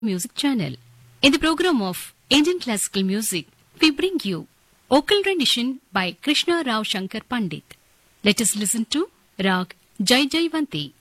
Music channel. In the program of Indian classical music, we bring you vocal rendition by Krishna Rao Shankar Pandit. Let us listen to Rag Jai Jaivanti.